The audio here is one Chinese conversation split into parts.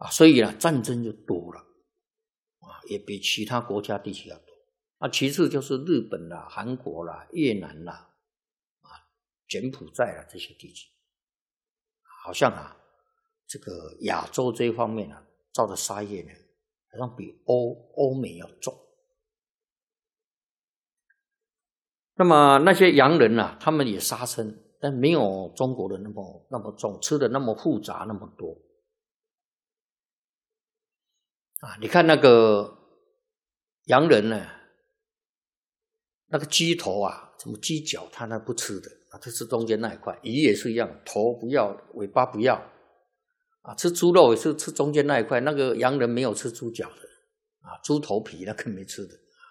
所以战争就多了也比其他国家地区要多其次就是日本啦、韩国啦、越南啦柬埔寨这些地区，好像这个亚洲这一方面造的杀业呢，好像比欧美要重。那么那些洋人他们也杀生，但没有中国的那么重，吃的那么复杂那么多你看那个洋人呢，那个鸡头什么鸡脚他不吃的他吃中间那一块。鱼也是一样，头不要，尾巴不要吃猪肉也是吃中间那一块。那个洋人没有吃猪脚的猪头皮那个没吃的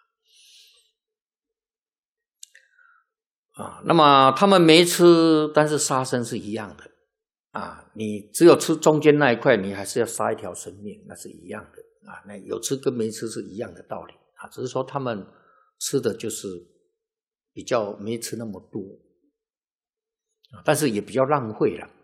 那么他们没吃，但是杀生是一样的你只有吃中间那一块，你还是要杀一条生命，那是一样的那有吃跟没吃是一样的道理只是说他们吃的就是比较没吃那么多但是也比较浪费了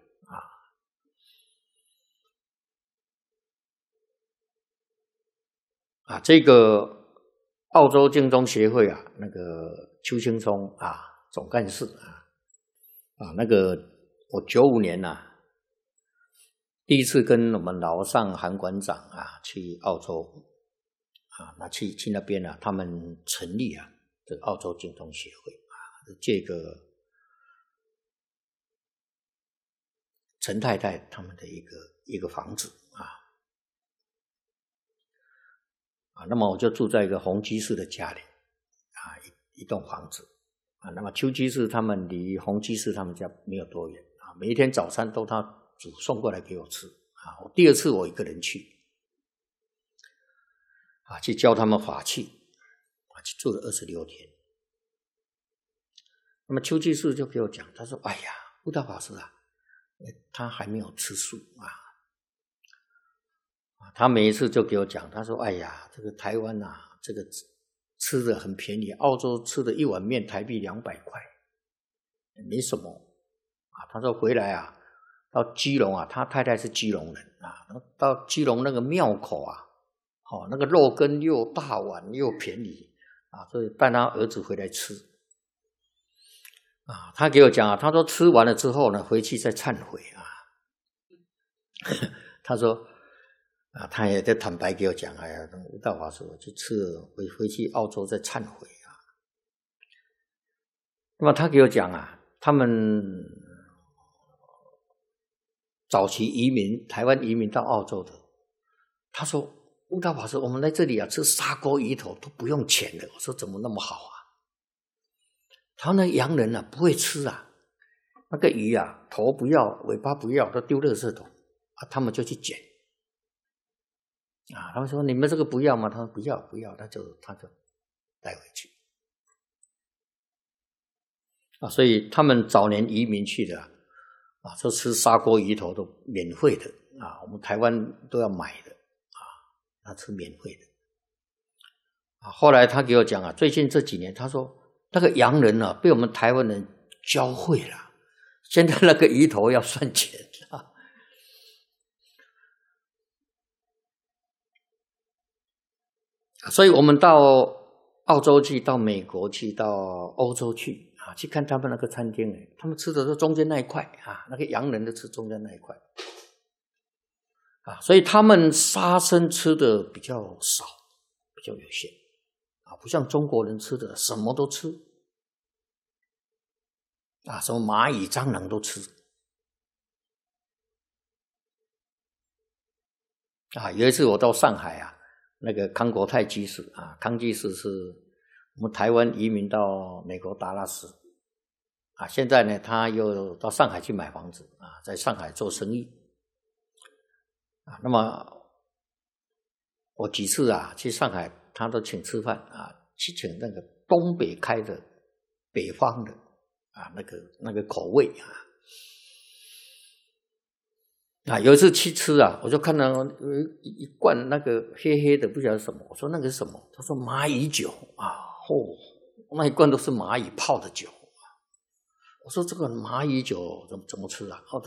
这个澳洲净宗协会那个邱兴松总干事那个我95年第一次跟我们老上韩馆长去澳洲那去那边他们成立这个澳洲净宗协会借个陈太太他们的一个房子那么我就住在一个洪居士的家里一栋房子那么邱居士他们离洪居士他们家没有多远每一天早餐都他煮送过来给我吃我第二次我一个人去去教他们法器去住了26天。那么邱居士就给我讲，他说哎呀悟道法师他还没有吃素他每一次就给我讲，他说哎呀这个台湾这个吃的很便宜，澳洲吃的一碗面台币200块没什么他说回来到基隆他太太是基隆人到基隆那个庙口那个肉羹又大碗又便宜所以带他儿子回来吃他给我讲他说吃完了之后呢回去再忏悔他说他也在坦白给我讲，哎呀，悟道法师我去吃了，回去澳洲再忏悔那么他给我讲他们早期移民台湾移民到澳洲的，他说悟道法师我们在这里吃砂锅鱼头都不用钱的。我说怎么那么好他说那洋人不会吃那个鱼头不要尾巴不要都丢垃圾桶他们就去捡他们说你们这个不要吗？他说不要，他就带回去所以他们早年移民去的说吃砂锅鱼头都免费的我们台湾都要买的他吃免费的后来他给我讲最近这几年他说那个洋人被我们台湾人教会了，现在那个鱼头要算钱所以我们到澳洲去，到美国去，到欧洲去去看他们那个餐厅他们吃的是中间那一块那个洋人都吃中间那一块所以他们杀生吃的比较少，比较有限不像中国人吃的什么都吃什么蚂蚁蟑螂都吃有一次我到上海那个康国泰居士康居士是我们台湾移民到美国达拉斯现在呢他又到上海去买房子在上海做生意那么我几次去上海他都请吃饭去请那个东北开的北方的那个口味有一次去吃我就看到一罐那个黑黑的不晓得什么，我说那个是什么？他说蚂蚁酒那一罐都是蚂蚁泡的酒我说这个蚂蚁酒怎么吃